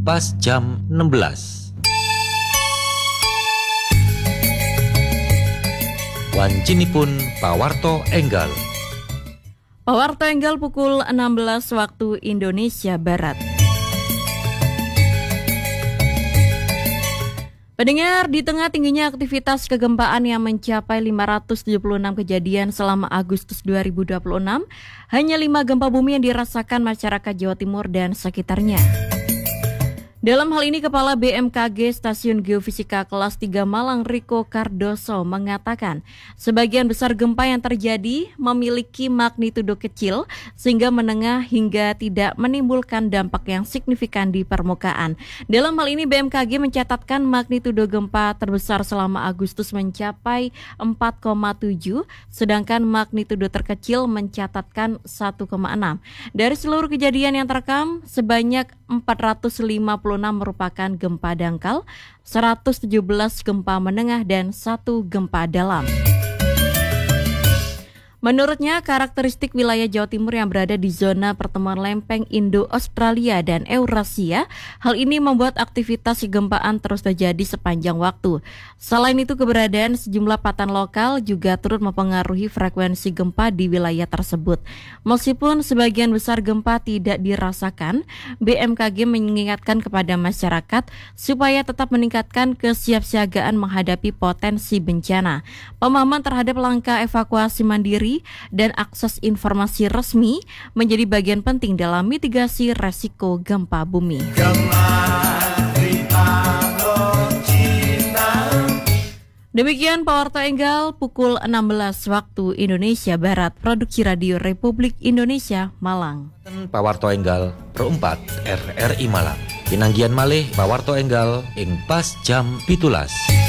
pas jam 16. Wancinipun pawarto enggal. Pawarto enggal pukul 16 waktu Indonesia Barat. Pendengar, di tengah tingginya aktivitas kegempaan yang mencapai 576 kejadian selama Agustus 2026, hanya 5 gempa bumi yang dirasakan masyarakat Jawa Timur dan sekitarnya. Dalam hal ini, Kepala BMKG Stasiun Geofisika Kelas 3 Malang Riko Cardoso mengatakan sebagian besar gempa yang terjadi memiliki magnitudo kecil sehingga menengah hingga tidak menimbulkan dampak yang signifikan di permukaan. Dalam hal ini, BMKG mencatatkan magnitudo gempa terbesar selama Agustus mencapai 4,7, sedangkan magnitudo terkecil mencatatkan 1,6. Dari seluruh kejadian yang terekam, sebanyak 456 merupakan gempa dangkal, 117 gempa menengah, dan 1 gempa dalam. Menurutnya, karakteristik wilayah Jawa Timur yang berada di zona pertemuan lempeng Indo-Australia dan Eurasia, hal ini membuat aktivitas kegempaan terus terjadi sepanjang waktu. Selain itu, keberadaan sejumlah patahan lokal juga turut mempengaruhi frekuensi gempa di wilayah tersebut. Meskipun sebagian besar gempa tidak dirasakan, BMKG mengingatkan kepada masyarakat supaya tetap meningkatkan kesiapsiagaan menghadapi potensi bencana. Pemahaman terhadap langkah evakuasi mandiri dan akses informasi resmi menjadi bagian penting dalam mitigasi resiko gempa bumi. Demikian Pawarto Enggal pukul 16 waktu Indonesia Barat. Produksi Radio Republik Indonesia, Malang. Pawarto Enggal Pro 4 RRI Malang. Pinanggian malih Pawarto Enggal ing pas jam 17.